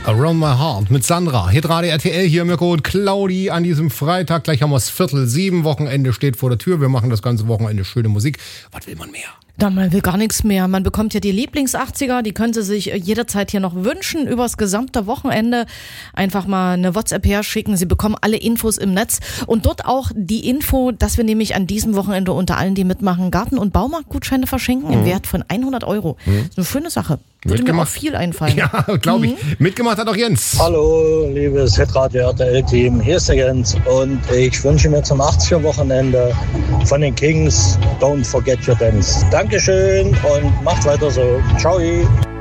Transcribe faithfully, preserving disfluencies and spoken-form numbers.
Around My Heart mit Sandra. Hitradio R T L, hier Mirko und Claudi an diesem Freitag. Gleich haben wir es Viertel sieben. Wochenende steht vor der Tür. Wir machen das ganze Wochenende schöne Musik. Was will man mehr? Na, man will gar nichts mehr. Man bekommt ja die Lieblings-achtziger, die können Sie sich jederzeit hier noch wünschen, übers gesamte Wochenende. Einfach mal eine WhatsApp herschicken. Sie bekommen alle Infos im Netz und dort auch die Info, dass wir nämlich an diesem Wochenende unter allen, die mitmachen, Garten- und Baumarktgutscheine verschenken mhm. im Wert von hundert Euro. Mhm. Das ist eine schöne Sache. Würde mir auch viel einfallen. Ja, glaube ich. Mhm. Mitgemacht hat auch Jens. Hallo, liebes Hitradio R T L-Team. Hier ist der Jens und ich wünsche mir zum achtziger-Wochenende von den Kings Don't Forget Your Dance. Dankeschön und macht weiter so. Ciao.